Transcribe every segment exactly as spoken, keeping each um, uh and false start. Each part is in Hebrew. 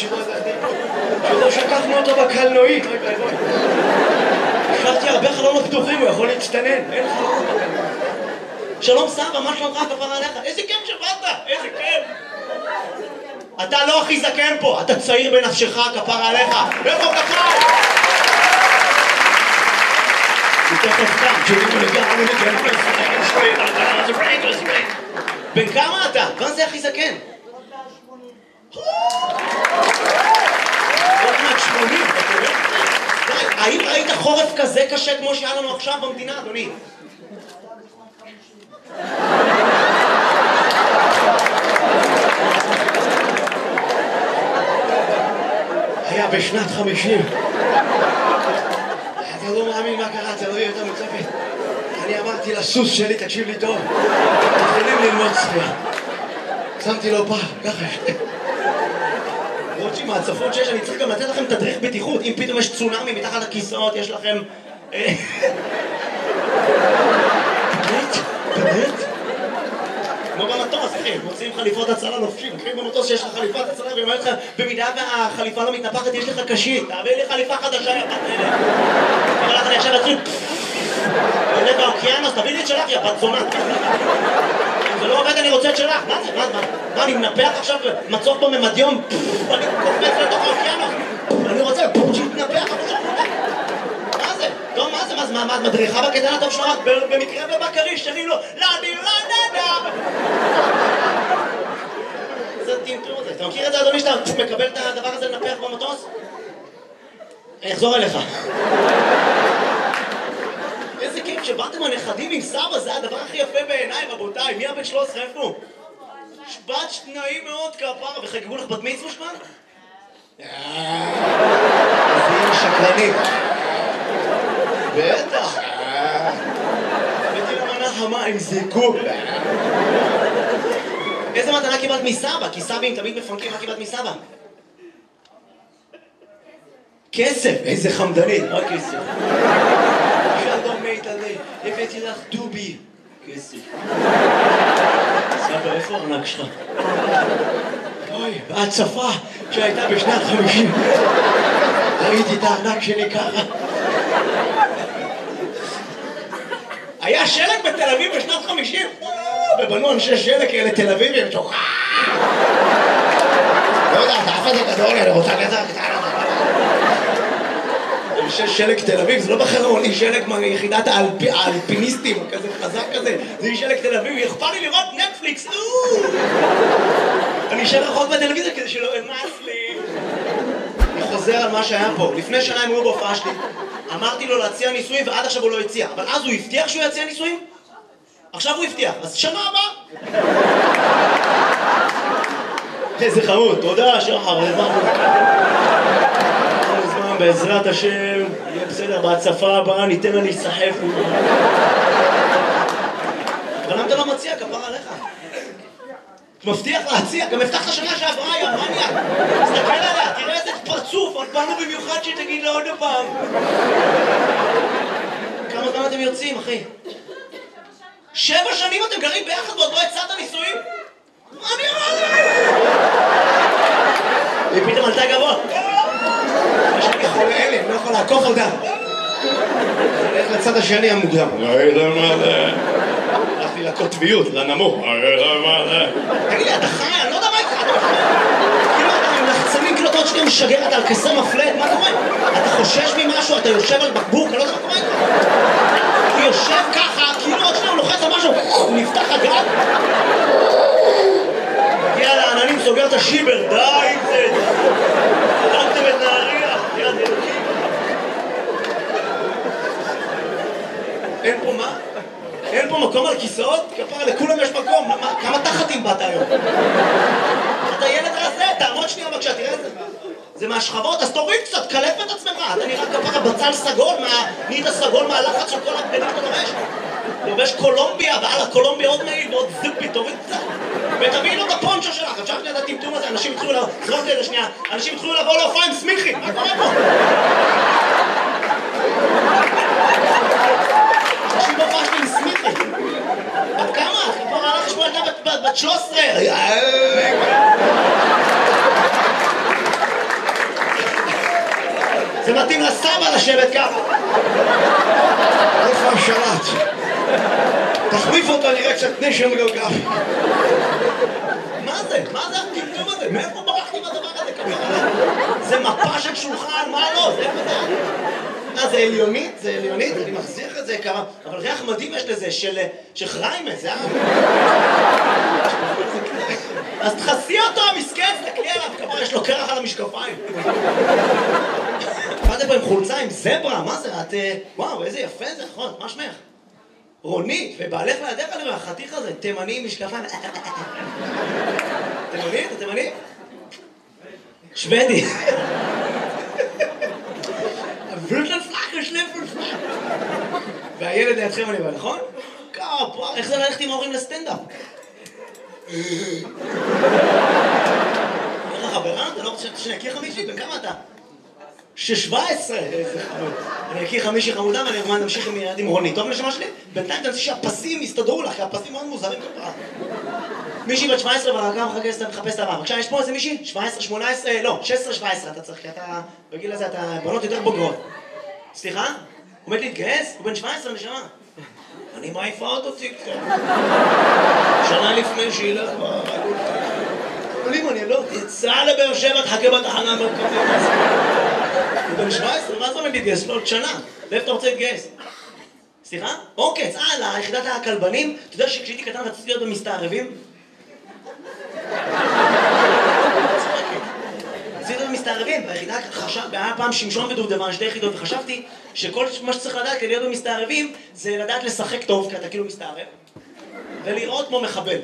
שלא שקפנו אותו בקלנועית. השארתי הרבה חלונות פתוחים, הוא יכול להצטנן. אין חלונות בקלנועית. שלום סבא, מה שלומך כפרה עליך? איזה כיף שבאת, איזה כיף. אתה לא הכי זקן פה, אתה צעיר בנפשך כפרה עליך. איפה כפרה? תכף קם, שתראו לגמרי לגמרי. בן כמה אתה? מה זה הכי זקן? עוד מעט שמונים, אתה רואה? האם ראית חורף כזה קשה כמו שהיה לנו עכשיו במדינה, אדוני? היה בשנת חמישים. אתה לא מאמין מה קרה, אתה לא יהיה יותר מצפת. אני אמרתי לסוס שלי, תקשיב לי טוב, מתחילים ללמוד שחייה. שמתי לו פעם, ככה. רוטשי, מהצפות שיש, אני צריך גם לתת לכם תדריך בטיחות. אם פתאום יש צונאמי מתחת לכיסאות, יש לכם... באמת? באמת? כמו במטוס, אחי, מוצאים חליפות הצלה לובשים. אחי, במטוס שיש לך חליפת הצלה, ואומר לך, במידה והחליפה לא מתנפחת, יש לך קשית. תעביר לי חליפה חדשה, יא בת אלה. אבל לך אני עכשיו אצלי... עולה באוקיינוס, תביא לי את שלך, יא בת זונה. אם זה לא עובד, אני רוצה את שלך. מה זה? מה? מה? אני מנפח עכשיו מצוף בממדיום? אני קופץ לתוך האוקיינוס. אני רוצה שיתנפח. מה זה? טוב, מה זה? מה? מה? מדריכה בקטנה טוב שלך? במקרה ובקריש, שרים לו, לא, אני לא נדע. זה טמטום הזה. אתה מכיר את זה, אדוני, שאתה מקבל את הדבר הזה לנפח במטוס? אני אחזור אליך. איזה כיף שבאתם הנכדים עם סבא, זה הדבר הכי יפה בעיניי, רבותיי. מי הבן שלוש עשרה איפה? שבת שניים מאוד כפרה, וחגגו לך בת מצווש כבר? זה יהיה שקרנית. בטח. הבאתי למנה חמה עם זיקוק. איזה מתנה קיבלת מסבא? כי סבים תמיד מפנקים, מה קיבלת מסבא? כסף! איזה חמדנית, רק כסף. שלום מיטלי, הבאתי לך דובי. כסף. סבא, איפה הארנק שלך? אוי, בהצפה שהייתה בשנת חמישים. ראיתי את הארנק שלי ככה. היה שלג בתל אביב בשנת חמישים? ובנו אנשי שלג כאלה תל אביבים, שוחה! לא יודע, אתה אף אחד גדול, אני רוצה כזה קטנה. אנשי שלג תל אביב, זה לא בחרמוני שלג מיחידת האלפיניסטים, כזה חזק כזה. זה יהיה שלג תל אביב, יכפה לי לראות נטפליקס, אני אשאר רחוק בטלוויזיה כדי שלא אמס לי. אני חוזר על מה שהיה פה. לפני שנה הם היו בהופעה שלי. אמרתי לו להציע ניסויים ועד עכשיו הוא לא הציע. אבל אז הוא הבטיח שהוא יציע ניסויים? עכשיו הוא הבטיח, אז שנה הבאה. איזה חמוד, תודה שחר, זמן, בעזרת השם, יהיה בסדר, בהצפה הבאה ניתן לה להיסחף. אבל למה אתה לא מציע, כפרה עליך? מבטיח להציע, גם הבטחת שנה שעברה, יא מניה. תסתכל עליה, תראה איזה פרצוף, עוד באנו במיוחד שתגיד לה עוד פעם. כמה זמן אתם יוצאים, אחי? שבע שנים אתם גרים ביחד ועוד לא הצעת נישואים? מה אני אמר? היא פתאום עלתה גבוה. יש לי חולה אלה, אני לא יכול לעקוף אותה. אני הולך לצד השני המוקדם. הלכתי לקוטביות, לנמוך. תגיד לי, אתה חי? אני לא יודע מה איתך. כאילו אתה עם לחצנים, כאילו אתה עוד שנייה משגר, אתה על כסר מפלט, מה קורה? אתה חושש ממשהו, אתה יושב על בקבוק, אני לא יודע מה קורה איתך. הוא יושב ככה, כאילו עוד שנייה הוא לוחץ על משהו, הוא נפתח הגג. מגיע לעננים, סוגר את השיבר, די עם זה. הרגתם את נהריה, יד אלוקים. אין פה מה? אין פה מקום על כיסאות? כפרה, לכולם יש מקום. כמה תחתים באת היום? אתה ילד רזה, תעמוד שנייה בבקשה, תראה את זה. זה מהשכבות, אז תוריד קצת, קלף את עצמך. אתה נראה כפרה בצל סגול, נהיית סגול מהלחץ של כל הבגדים שאתה לובש. לובש קולומביה, ועל הקולומביה עוד מעיל ועוד זיפי, תוריד קצת. ותביאי לו את הפונצ'ו שלך. עכשיו שנייה את הטמטום הזה, אנשים התחילו לבוא, זרוק לזה שנייה, אנשים התחילו לבוא להופעה עם סמיכי. מה קורה פה? אנשים בהופעה שלי עם סמיכי. בת כמה? כבר הלך לשמוע ילדה בת שלוש עשרה. זה מתאים לסבא לשבת ככה. איפה השלט? תחליף אותו, נראה קצת נשם גלגל. מה זה? מה זה הטמטום הזה? מאיפה ברחתי מהדבר הזה ככה? זה מפה של שולחן, מה לא? זה מה זה? אה, זה עליונית? זה עליונית? אני מחזיר את זה כמה... אבל ריח מדהים יש לזה, של חריימה, זה היה... אז תחסי אותו, המסכן, תקלי עליו, כמה יש לו קרח על המשקפיים. באתם פה עם חולצה, עם זברה, מה זה? את... וואו, איזה יפה זה, נכון, מה שמך? רונית, ובעלך לידך אני רואה, החתיך הזה, תימני עם משקפיים. תימני? אתה תימני? שוודי. והילד לידכם אני רואה, נכון? כפה, איך זה ללכת עם ההורים לסטנדאפ? איך החברה? אתה לא רוצה שאני אכיר חמישי? בן כמה אתה? שש-שבע עשרה! איזה חמוד. אני אכיר חמישי חמודה ואני אומר, נמשיך עם ילד עם רונית. טוב לשמה שלי? בינתיים תנסי שהפסים יסתדרו לך, כי הפסים מאוד מוזרים כפרה. מישהי בת שבע עשרה והרגע מחפש את הבא. בבקשה, יש פה איזה מישהי? שבע עשרה, שמונה עשרה, לא, שש עשרה שבע עשרה אתה צריך, כי אתה, בגיל הזה אתה בנות יותר בוגרות. סליחה? עומד להתגייס? הוא בן שבע עשרה נשמה. אני מעיפה אותו ציקטוק. שנה לפני שילך כבר, אבל אם אני לא תצא לבאר שבע, תחכה בתחנה המרכזית. הוא בן שבע עשרה, מה זה עומד להתגייס? לא עוד שנה. לאיפה אתה רוצה להתגייס? סליחה? אוקיי, אה, ליחידת הכלבנים. אתה יודע שכשהייתי קטן רציתי להיות במסתערבים? רציתי להיות במסתערבים, והיחידה חשב, היה פעם שמשון ודובדבן, שתי יחידות, וחשבתי שכל מה שצריך לדעת כדי להיות במסתערבים זה לדעת לשחק טוב, כי אתה כאילו מסתערב, ולראות כמו מחבל.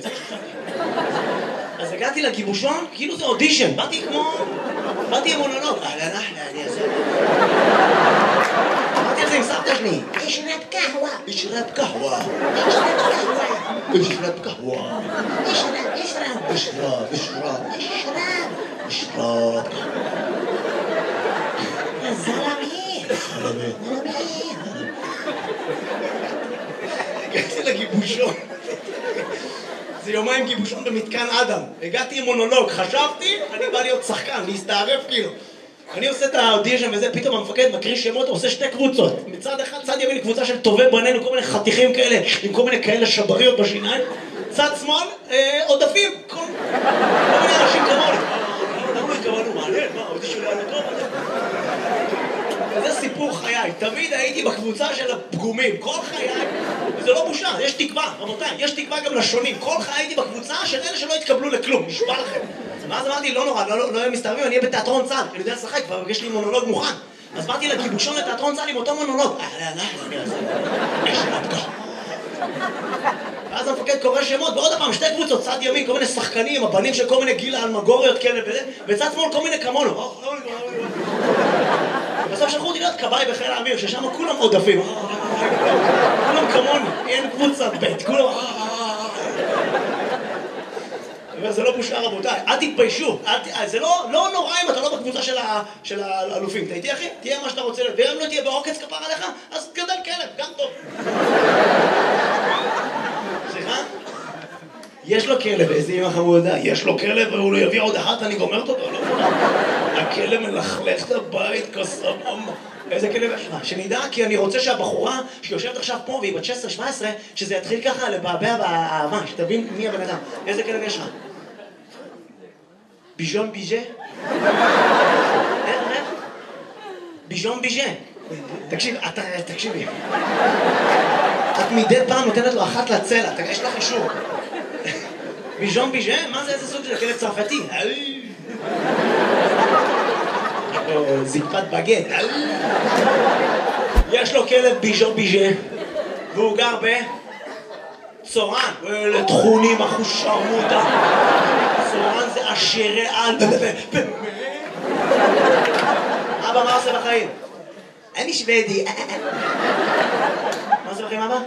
אז הגעתי לגיבושון, כאילו זה אודישן, באתי כמו... באתי עם מונולוג. אהלן אחלה, אני אעשה... אמרתי על זה עם סבתא שלי. אשרב קהווה. אשרב קהווה. אשרב קהווה. אשרב קהווה. אשרב, אשרב. אשרב, אשרב. אשרב. אשרב. זלמי. זלמי. הגעתי לגיבושון. זה יומיים גיבושון במתקן אדם. הגעתי עם מונולוג, חשבתי, אני בא להיות שחקן, להסתערף כאילו. אני עושה את האודישן וזה, פתאום המפקד מקריא שמות, עושה שתי קבוצות. מצד אחד, צד ימין קבוצה של טובי בנינו, כל מיני חתיכים כאלה, עם כל מיני כאלה שבריות בשיניים. צד שמאל, עודפים, כל מיני אנשים כמוני. למה התכוונו? מעניין, מה, האודישן לא היה טוב? וזה סיפור חיי, תמיד הייתי בקבוצה של הפגומים, כל חיי, וזה לא בושה, יש תקווה, רבותיי, יש תקווה גם לשונים, כל חיי הייתי בקבוצה של אלה שלא התקבלו לכלום, נשבע לכם. ואז אמרתי, לא נורא, לא יהיה מסתערבים, אני אהיה בתיאטרון צה"ל, כי אני יודע לשחק, ויש לי מונולוג מוכן. אז באתי לגיבושון לתיאטרון צה"ל עם אותו מונולוג. ואז המפקד קורא שמות, ועוד הפעם, שתי קבוצות, צד ימין, כל מיני שחקנים, הבנים של כל מיני גילה אלמגוריות כאלה וזה, וצד שמאל כל מיני כמונו. בסוף שלחו אותי להיות כבאי בחיל האוויר, ששם כולם עודפים. כולם כמוני, אין קבוצה בית, כולם... זה לא בושה רבותיי, אל תתביישו, זה לא נורא אם אתה לא בקבוצה של האלופים. אתה איתי אחי? תהיה מה שאתה רוצה להיות, ואם לא תהיה בעוקץ כפר עליך, אז גדל כלב, גם טוב. סליחה? יש לו כלב, איזה אמא חמודה, יש לו כלב והוא לא יביא עוד אחת, אני גומרת אותו, לא? הכלב מלכלך את הבית כסבבה. איזה כלב יש לך? שנדע, כי אני רוצה שהבחורה שיושבת עכשיו פה והיא בת שש עשרה שבע עשרה, שזה יתחיל ככה לבעבע באהבה, שתבין מי הבן אדם. איזה כלב יש לך? ביז'ון ביז'ה? איך, איך? ביז'ון ביז'ה. תקשיב, אתה, תקשיבי. את מדי פעם נותנת לו אחת לצלע, יש לך אישור. ביז'ון ביז'ה? מה זה, איזה סוג של כלב צרפתי? או זקפת בגט. יש לו כלב ביז'ון ביז'ה, והוא גר בצורן. ואלה תכונים אחוש שרמוטה. צורן זה עשירי על. אבא, מה עושה בחיים? אני שוודי. מה עושה בחיים, אבא?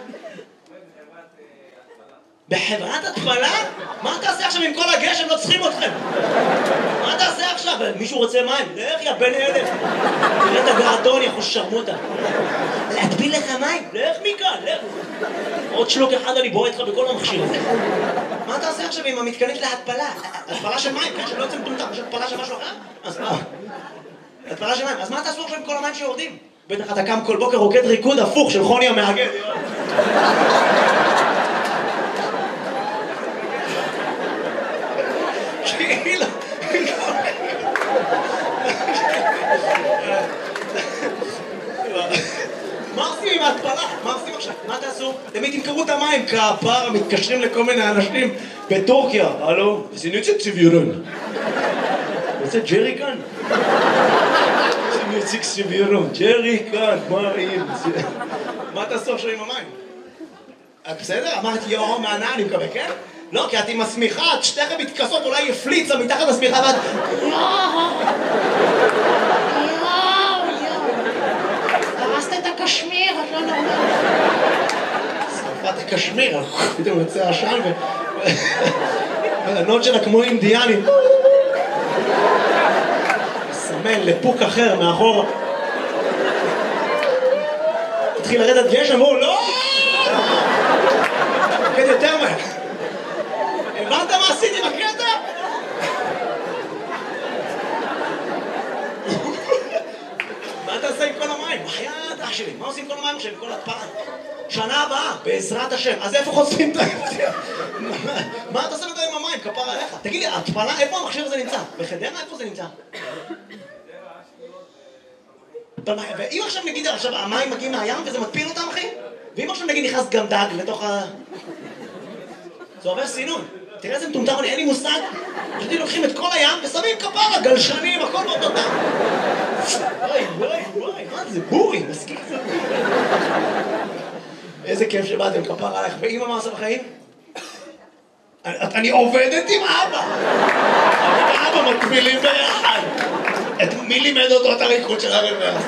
בחברת התפלה? מה אתה עושה עכשיו עם כל הגשם? לא צריכים אתכם. מה אתה עושה עכשיו? מישהו רוצה מים? לך יא בן אלף. תראה את הגרדון, יכול שרמוטה. להטביל לך מים? לך מכאן, לך. עוד שלוק אחד אני בועט לך בכל המכשיר הזה. מה אתה עושה עכשיו עם המתקנית להתפלה? התפלה של מים, כן? שלא יוצא מטומטם, יש התפלה של משהו אחר? אז מה? התפלה של מים. אז מה תעשו עכשיו עם כל המים שיורדים? בטח אתה קם כל בוקר רוקד ריקוד הפוך של חוני המאגד. כאילו... מה עושים עם ההתפלה? מה עושים עכשיו? מה תעשו? תמיד תמכרו את המים, כפר, מתקשרים לכל מיני אנשים בטורקיה. הלו? זה נציג סיביורון. זה ג'רי כאן? זה נציג סיביורון. ג'רי כאן, מה אם? מה תעשו עכשיו עם המים? בסדר? אמרתי יאו מענה, אני מקווה, כן? לא, כי את עם השמיכה, את שתיכם מתכסות, אולי יפליצה מתחת לשמיכה ואת... הרסת את הקשמיר, את לא נורמלית. שרפת הקשמיר, פתאום יוצא עשן ו... הנוד שלה כמו אינדיאנים. סמל לפוק אחר מאחור. התחיל לרדת גשם, והוא לא! כן, יותר מהר. הבנת מה עשיתי בקטע? מה אתה עושה עם כל המים? בחייאת אח שלי, מה עושים עם כל המים עכשיו, עם כל התפלה? שנה הבאה, בעזרת השם. אז איפה חושפים את ה... מה אתה עושה עם המים? כפר עליך. תגיד לי, התפלה, איפה המכשיר הזה נמצא? בחדרה איפה זה נמצא? ואם עכשיו נגיד, עכשיו המים מגיעים מהים וזה מטפיל אותם, אחי? ואם עכשיו נגיד נכנס גם דג לתוך ה... זה עובר סינון. תראה איזה מטומטם, אין לי מושג. פשוט לוקחים את כל הים ושמים כפרה, גלשנים, הכל באותו דם. וואי, וואי, וואי, מה זה? בורי, מסכים. איזה כיף שבאתם, כפרה עליך. ואמא מה עושה בחיים? אני עובדת עם אבא. אני ואבא מטבילים ביחד. מי לימד אותו את הריקוד של הרב ביחד?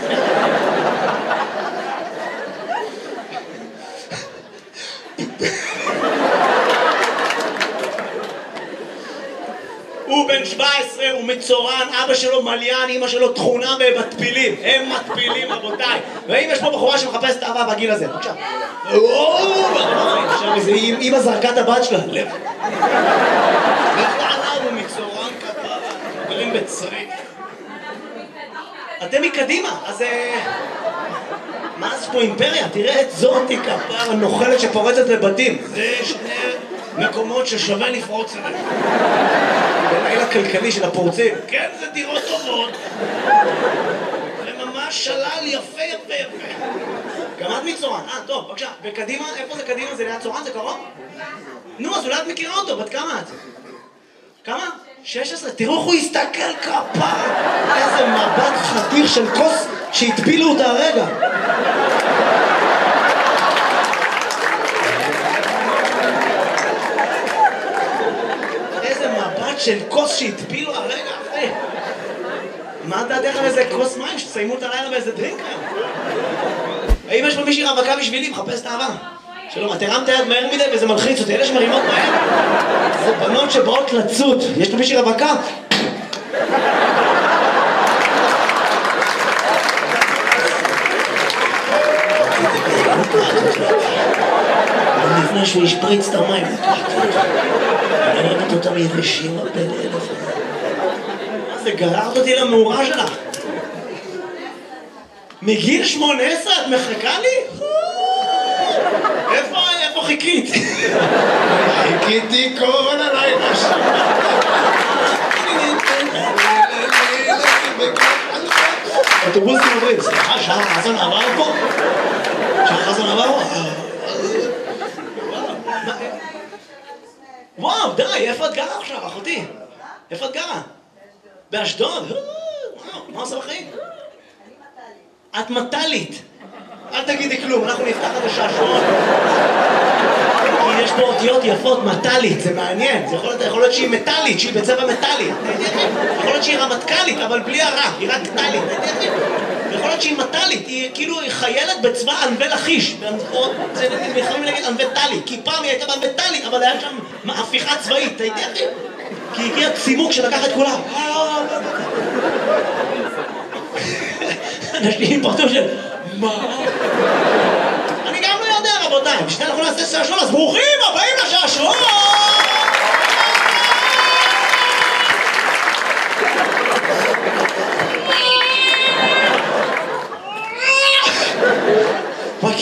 הוא בן שבע עשרה, הוא מצורן, אבא שלו מליין, אמא שלו תכונה ומטפילים. הם מטפילים, רבותיי. ואם יש פה בחורה שמחפשת את אהבה בגיל הזה, בבקשה. עכשיו איזה אמא זרקה את הבת שלה, לב. לב לעלה, הוא מצורן כפרה, גרים בצריק. אתם מקדימה, אז... מה זה פה אימפריה? תראה את זאתי כפר הנוכלת שפורצת לבתים. זה שני מקומות ששווה לפרוץ אליהם. בלילה כלכלי של הפורצים. כן, זה דירות טובות. זה ממש שלל יפה יפה יפה. גם את מצורן. אה, טוב, בבקשה. בקדימה, איפה זה קדימה? זה ליד צורן? זה קרוב? נו, אז אולי את מכירה אותו. בת כמה את? כמה? שש עשרה. תראו איך הוא הסתכל כפר. איזה מבט חתיך של כוס שהטפילו אותה הרגע. איזה מבט של כוס שהטפילו הרגע, אחי. מה דעתך על איזה כוס מים שתסיימו את הלילה באיזה דרינק היום? האם יש פה מישהי רווקה בשבילי? מחפש את האהבה. שלום, את הרמת יד מהר מדי וזה מלחיץ אותי. אלה שמרימות מהר זה בנות שבאות לצוד. יש פה מישהי רווקה? לפני שהוא ישפריץ את המים, אני אוהבת אותם יבשים הרבה לאלף. מה זה, גררת אותי למאורה שלך? מגיל שמונה עשרה את מחכה לי? איפה, איפה חיכית? חיכיתי כל הלילה שם. אוטובוסים עוברים, סליחה, שעה חזון עבר פה? שעה חזון עבר פה? וואו, די, איפה את גרה עכשיו, אחותי? איפה את גרה? באשדוד? וואו, מה עושה בחיים? את מטלית. אל תגידי כלום, אנחנו נפתח את השעשועון. כי יש פה אותיות יפות, מטלית, זה מעניין. זה יכול להיות, יכול להיות שהיא מטלית, שהיא בצבע מטלי. יכול להיות שהיא רמטכ"לית, אבל בלי הרע, היא רק טלית. יכול להיות שהיא מטלית, היא כאילו חיילת בצבא ענבי לכיש. זה יכולים להגיד ענבי טלי, כי פעם היא הייתה בענבי טלית, אבל היה שם הפיכה צבאית, אתה יודע אחי? כי הגיע צימוק שלקח את כולם. אנשים פרטו של... מה? אני גם לא יודע, רבותיי. בשביל אנחנו נעשה שעשועון, אז ברוכים הבאים לשעשועון!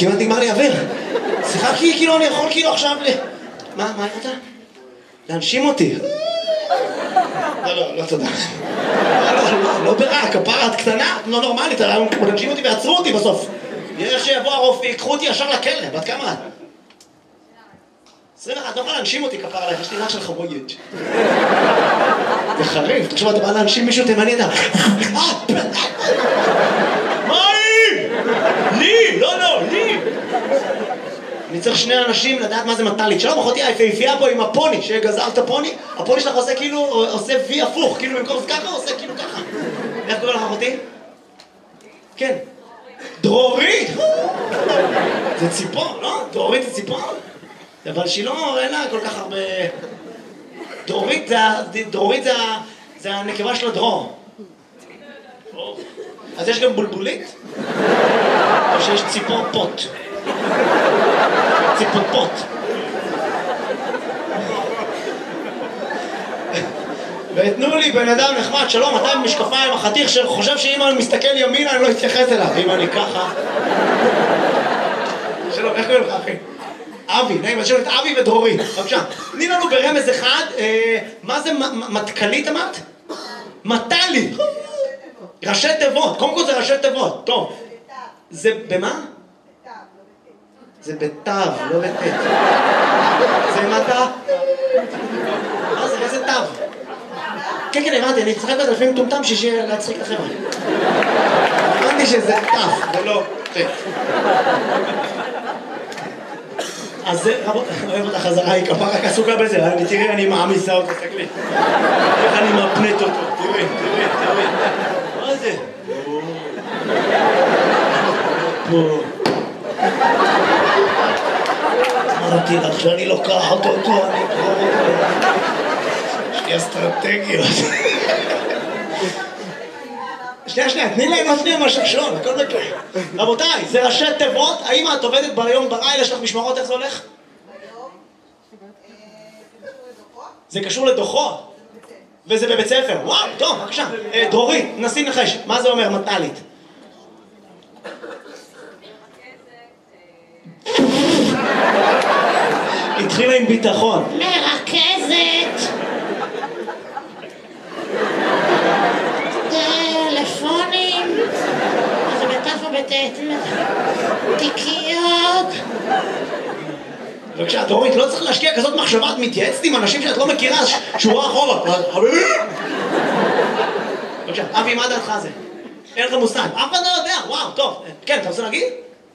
כמעט נגמר לי אוויר. שיחקתי כאילו אני יכול כאילו עכשיו ל... מה, מה אתה? להנשים אותי. לא, לא, לא תודה. לא, לא, לא, לא ברע, כפרה את קטנה, לא נורמלית, להנשים אותי ועצרו אותי בסוף. יש שיבוא הרופא, יקחו אותי ישר לכלא, בת כמה את? עשרים ואחת, לא יכול להנשים אותי כפרה עליך, יש לי ריח של חבויית. זה חריף, תחשוב, אתה בא להנשים מישהו תימני, אתה... מה לי? לי, לא, לא, לי. אני צריך שני אנשים לדעת מה זה מטלית. שלום, אחותי היפהפייה פה עם הפוני, שגזרת הפוני, הפוני שלך עושה כאילו, עושה וי הפוך, כאילו במקום ככה, עושה כאילו ככה. איך קורא לך אחותי? כן. דרורית! זה ציפור, לא? דרורית זה ציפור? אבל שהיא לא, אין לה כל כך הרבה... דרורית זה, דרורית זה, זה הנקבה של הדרור. אז יש גם בולבולית? או שיש ציפור פוט? ציפור פוט. ותנו לי בן אדם נחמד, שלום, אתה עם משקפיים, החתיך שחושב שאם אני מסתכל ימינה אני לא אתייחס אליו, אם אני ככה. שלום, איך קוראים לך אחי? אבי, נעים, אני שואל את אבי ודרורית, בבקשה. תני לנו ברמז אחד, מה זה מתכלית אמרת? מטלית. ראשי תיבות, קודם כל זה ראשי תיבות, טוב. זה במה? זה בתו, לא בתת. זה מטה? מה זה, איזה תו? כן, כן, הבנתי, אני אצחק בזה לפעמים טומטם שיהיה להצחיק את החברה. הבנתי שזה תו, ולא תת. אז זה, רבות, אני אוהב אותה חזרה, היא כפה רק עסוקה בזה, תראי, אני מעמיסה אותה, תסתכלי. איך אני מפנט אותו, תראי, תראי, תראי. מה זה? פה. אמרתי לך שאני לוקחת אותו, אני אקרוב אותו. יש לי אסטרטגיות. שנייה, שנייה, תני להם עוד שנייה מהשרשון, הכל מקרה. רבותיי, זה ראשי תיבות, האם את עובדת ביום בלילה, יש לך משמרות, איך זה הולך? זה קשור לדוחות? וזה בבית ספר, וואו, טוב, בבקשה. דרורית, נסי נחש, מה זה אומר מטלית? התחילה עם ביטחון. מרכזת. טלפונים. זה בתף ובתת. תיקיות. בבקשה, דרורית, לא צריך להשקיע כזאת מחשבה, את מתייעצת עם אנשים שאת לא מכירה, שורה אחורה. חביבי! בבקשה, אבי, מה דעתך זה? אין לך מושג. אף אחד לא יודע, וואו, טוב. כן, אתה רוצה להגיד?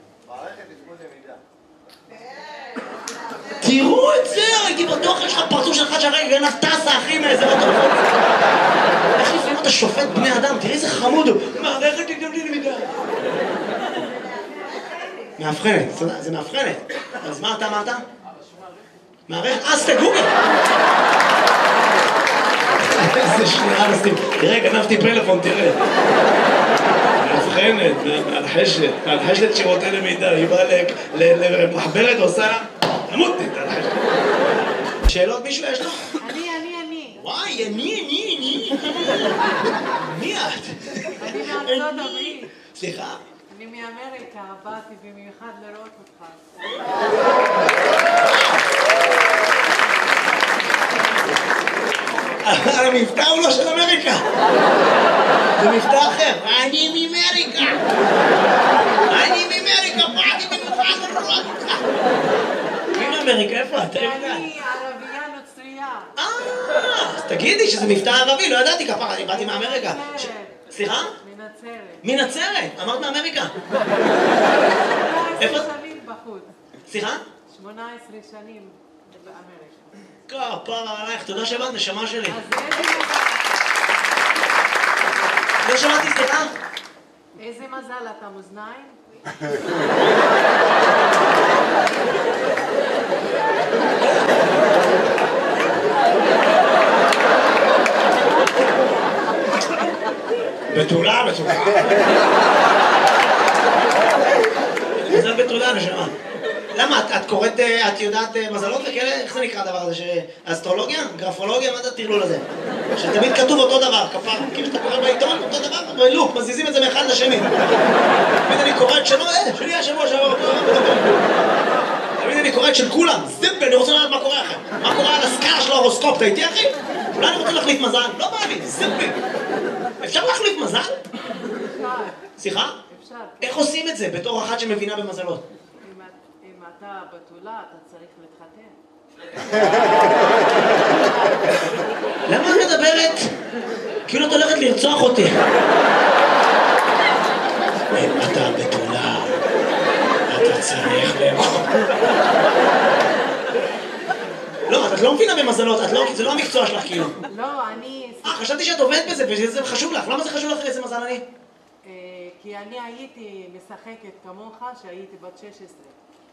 תראו את זה, הייתי בטוח, יש לך פרצוף שלך שהרגע גנב טסה, אחי, מאיזה אוטו. איך לפעמים אתה שופט בני אדם? תראי איזה חמוד הוא. מערכת תגדם לי למידה. מאבחנת, זה מאבחנת. אז מה אתה אמרת? מערכת, אז תגוגל. איזה שנייה נסים. תראה, גנבתי פלאפון, תראה. מאבחנת, מהלחשת, מהלחשת שירותי למידה. היא באה למחברת ועושה... עמודתי, תלחשת. שאלות מישהו יש לו? אני, אני, אני. וואי, אני, אני, אני. מי את? אני מארצות הברית. סליחה? אני מאמריקה, באתי במיוחד לראות אותך. המבטא הוא לא של אמריקה. זה מבטא אחר. אני מאמריקה. אני מאמריקה, באתי במיוחד לראות אותך. מי מאמריקה? איפה את? אני ערבייה נוצרייה. אה, אז תגידי שזה מבטא ערבי, לא ידעתי כפרה, אני באתי מאמריקה. סליחה? מנצרת. מנצרת? אמרת מאמריקה. שמונה עשרה שנים בחוץ. סליחה? שמונה עשרה שנים באמריקה. כפרה עלייך, תודה שבאת, נשמה שלי. אז איזה מזל. לא שמעתי, סליחה? איזה מזל, אתה מאזניים? בתולה, בתולה. מזל בתולה, נשמה. למה? את קוראת, את יודעת מזלות וכאלה? איך זה נקרא הדבר הזה? אסטרולוגיה? גרפולוגיה? מה זה הטרלול הזה? שתמיד כתוב אותו דבר, כפר. כאילו שאתה קורא בעיתון, אותו דבר. בלופ, מזיזים את זה מאחד לשני. תמיד אני קורא את שלו, אה, שלי השבוע שעבר. תמיד אני קורא את של כולם. זיפי, אני רוצה לדעת מה קורה לכם. מה קורה על הסקאלה של ההורוסקופ, אתה איתי אחי? אולי אני רוצה להחליף מזל? לא בא לי, זיפי. אפשר להחליף מזל? אפשר. סליחה? אפשר. איך עושים את זה בתור אחת שמבינה במזלות? אם את- אם אתה בתולה, אתה צריך להתחתן. למה את מדברת? כאילו את הולכת לרצוח אותי. אם אתה בתולה, אתה צריך לאכול. לא, את לא מבינה במזלות, את לא, זה לא המקצוע שלך כאילו. לא, אני... אה, חשבתי שאת עובדת בזה וזה חשוב לך. למה זה חשוב לך איזה מזל אני? אה, כי אני הייתי משחקת כמוך שהייתי בת שש עשרה.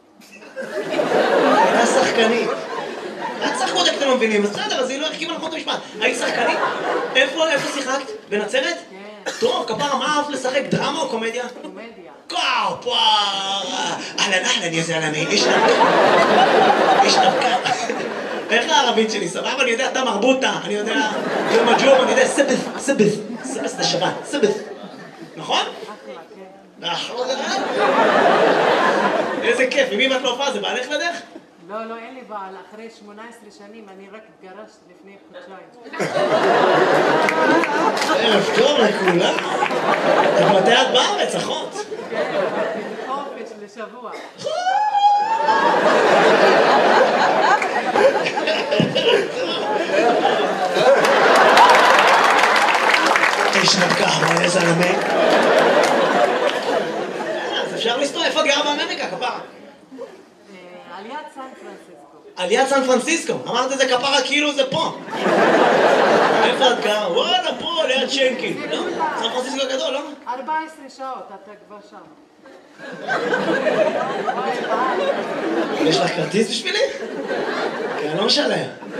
הייתה שחקנית. את שחקות איך אתם לא מבינים, אז בסדר, אז היא לא הרכיבה נכון את המשפט. היית שחקנית? איפה, איפה שיחקת? בנצרת? כן. טוב, כפרה, מה אהבת לשחק? דרמה או קומדיה? קומדיה. כפרה! אהלן אהלן יא זלמה, איש נבקה. איש נבקה. איך הערבית שלי? סבבה? אני יודע, אתה מרבוטה, אני יודע, יום הג'ום, אני יודע, סבס, סבס, סבס זה שבת, סבס. נכון? אחלה, כן. נכון, זה רע? איזה כיף, עם מי ואת לא זה בעלך לדרך? לא, לא, אין לי בעל. אחרי שמונה עשרה שנים אני רק התגרשתי לפני חודשיים. ערב טוב לכולם. את מתי את בארץ, אחות? כן, באתי לחופש לשבוע. איש נבקה, מה איזה זלמה? אז אפשר לסתור, איפה את גרה באמריקה, כפרה? אה, על יד סן פרנסיסקו. על יד סן פרנסיסקו, אמרת את זה כפרה כאילו זה פה. איפה את גרה? וואלה, פה, ליד שנקין. לא? סן פרנסיסקו גדול, לא? ארבע עשרה שעות, אתה כבר שם. יש לך כרטיס בשבילי? כי אני לא משלם.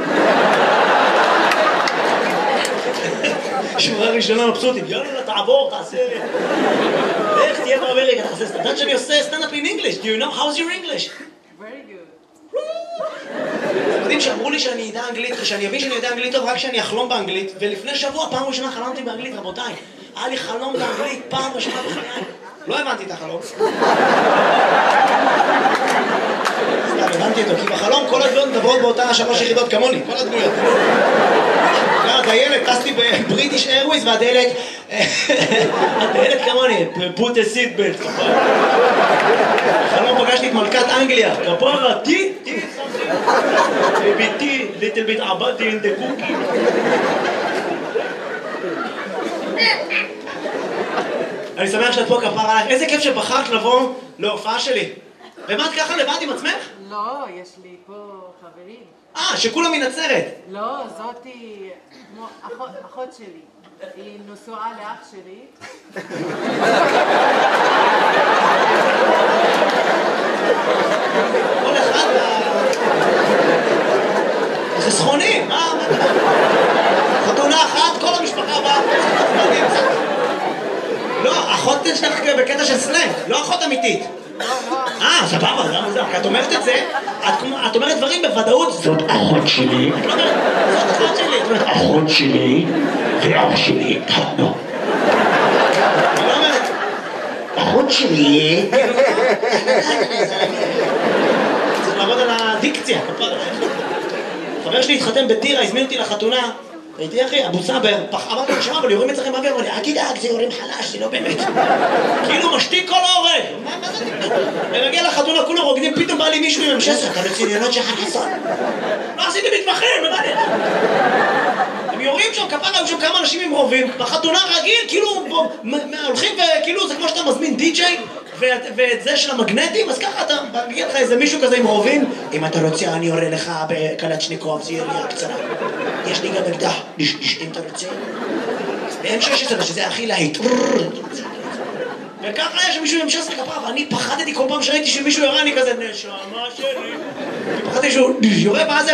שורה ראשונה מבסוטים, יאללה, תעבור, תעשה... איך תהיה באמריקה, תעשה סטנדאפ. יודעת שאני עושה סטנדאפ in English. Do you know? How's your English? Very good. אתם יודעים שאמרו לי שאני אדע אנגלית, שאני אבין שאני יודע אנגלית טוב רק שאני אחלום באנגלית, ולפני שבוע, פעם ראשונה חלמתי באנגלית, רבותיי. היה לי חלום באנגלית, פעם ראשונה בחיי. לא הבנתי את החלום. סתם, הבנתי אותו, כי בחלום כל הדמויות מדברות באותה שלוש יחידות כמוני, כל הדמויות. הדיילת, טסתי בבריטיש איירוויז והדיילת... הדיילת כמוני, put a seat belt. בחלום פגשתי את מלכת אנגליה, כפרה, טי, טי, ביתי, little bit עבדתי in the cookie. אני שמח שאת פה כפרה עליך, איזה כיף שבחרת לבוא להופעה שלי. ומה את ככה לבד עם עצמך? לא, יש לי פה חברים. אה, שכולם מנצרת. לא, זאתי כמו אחות, אחות שלי. היא נשואה לאח שלי. כל אחד... חסכונים, מה? חתונה אחת, כל המשפחה באה. לא, אחות שלך בקטע של סלנג, לא אחות אמיתית. אה, סבבה, למה זה? כי את אומרת את זה, את אומרת דברים בוודאות. זאת אחות שלי. את לא אומרת, זאת אחות שלי. את אומרת, אחות שלי ואח שלי התחתנו. את לא אומרת, אחות שלי... צריך לעבוד על הדיקציה. חבר שלי התחתן בטירה, הזמין אותי לחתונה. הייתי אחי, אבו סאבר, אמרתי לו, שמע, אבל יורים אצלכם באוויר, אמר לי, אל תדאג, זה יורים חלש, זה לא באמת. כאילו משתיק כל ההורג. מה זה? ומגיע לחתונה, כולם רוקדים, פתאום בא לי מישהו עם המשסר, אתה רציניות שחר חסון. לא עשיתי מתמחים, מה זה? הם יורים שם, כפרה, היו שם כמה אנשים עם רובים, בחתונה רגיל, כאילו, הולכים וכאילו, זה כמו שאתה מזמין די-ג'יי, ואת זה של המגנטים, אז ככה אתה מגיע לך איזה מישהו כזה עם רובים, אם אתה רוצה אני יורה לך בקלצ'ניקוב, זה ירייה קצרה. יש לי גם אקדח, אם אתה רוצה. ב-אם שש עשרה, שזה הכי להיט. וככה היה שמישהו עם שש עשרה כפרה, ואני פחדתי כל פעם שראיתי שמישהו יורה, אני כזה, נשמה שלי. פחדתי שהוא יורה, ואז